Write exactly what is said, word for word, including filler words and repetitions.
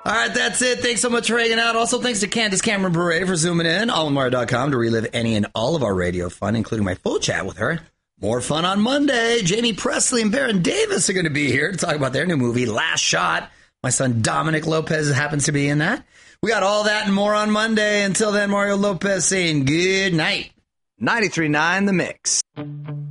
All right, that's it. Thanks so much for hanging out. Also, thanks to Candace Cameron Bure for zooming in. Allemara dot com to relive any and all of our radio fun, including my full chat with her. More fun on Monday. Jamie Presley and Baron Davis are going to be here to talk about their new movie, Last Shot. My son Dominic Lopez happens to be in that. We got all that and more on Monday. Until then, Mario Lopez saying good night. ninety-three point nine The Mix.